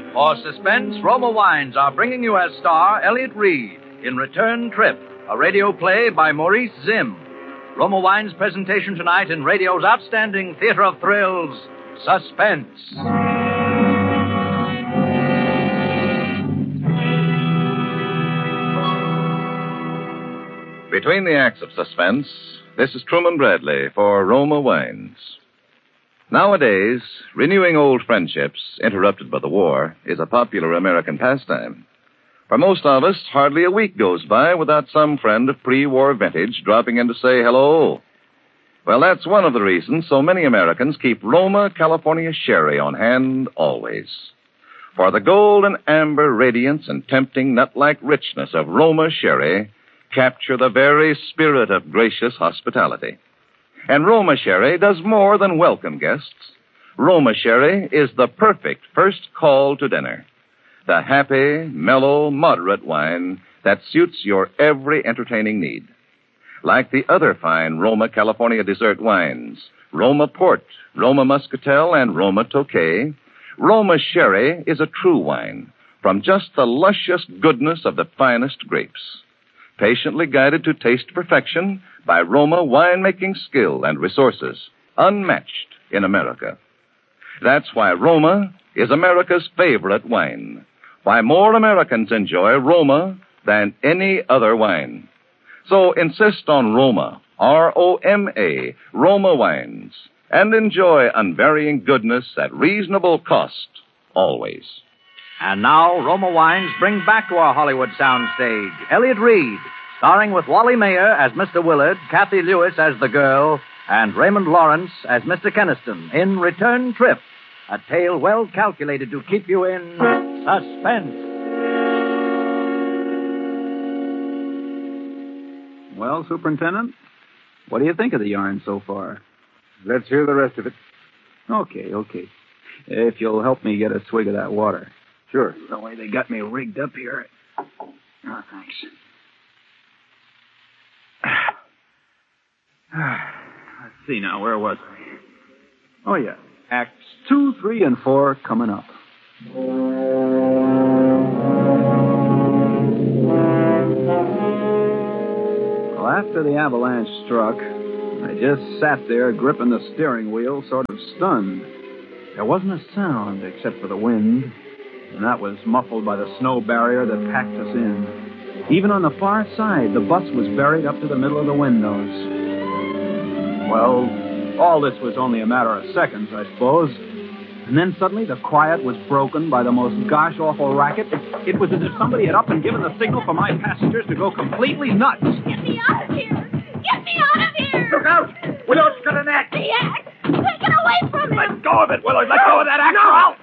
For Suspense, Roma Wines are bringing you as star Elliot Reed in Return Trip, a radio play by Maurice Zimm. Roma Wines' presentation tonight in radio's outstanding theater of thrills, Suspense. Between the acts of Suspense, this is Truman Bradley for Roma Wines. Nowadays, renewing old friendships interrupted by the war is a popular American pastime. For most of us, hardly a week goes by without some friend of pre-war vintage dropping in to say hello. Well, that's one of the reasons so many Americans keep Roma California Sherry on hand always. For the gold and amber radiance and tempting nut-like richness of Roma Sherry capture the very spirit of gracious hospitality. And Roma Sherry does more than welcome guests. Roma Sherry is the perfect first call to dinner. The happy, mellow, moderate wine that suits your every entertaining need. Like the other fine Roma California dessert wines, Roma Port, Roma Muscatel, and Roma Tokay, Roma Sherry is a true wine from just the luscious goodness of the finest grapes. Patiently guided to taste perfection by Roma winemaking skill and resources, unmatched in America. That's why Roma is America's favorite wine. Why more Americans enjoy Roma than any other wine. So insist on Roma, R-O-M-A, Roma wines, and enjoy unvarying goodness at reasonable cost, always. And now, Roma Wines bring back to our Hollywood soundstage Elliot Reed, starring with Wally Mayer as Mr. Willard, Kathy Lewis as the girl, and Raymond Lawrence as Mr. Keniston in Return Trip, a tale well calculated to keep you in suspense. Well, Superintendent, what do you think of the yarn so far? Let's hear the rest of it. Okay. If you'll help me get a swig of that water. Sure. The way they got me rigged up here. Oh, thanks. Let's see now, where was I? Oh, yeah. Acts 2, 3, and 4 coming up. Well, after the avalanche struck, I just sat there gripping the steering wheel, sort of stunned. There wasn't a sound except for the wind, and that was muffled by the snow barrier that packed us in. Even on the far side, the bus was buried up to the middle of the windows. Well, all this was only a matter of seconds, I suppose. And then suddenly the quiet was broken by the most gosh-awful racket. It was as if somebody had up and given the signal for my passengers to go completely nuts. Get me out of here! Get me out of here! Look out! Willard's got an axe! The axe! Take it away from me! Let go of it, Willard! Let go of that axe! No!